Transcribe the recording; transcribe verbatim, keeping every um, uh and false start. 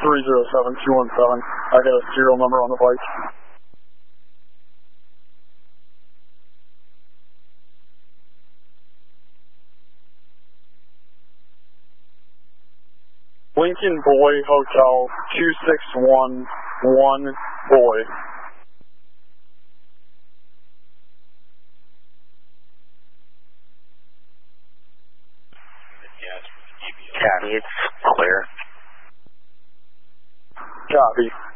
three zero seven two one seven. I got a serial number on the bike. Lincoln Boy Hotel two six one one Boy. Caddy, it's clear. Copy.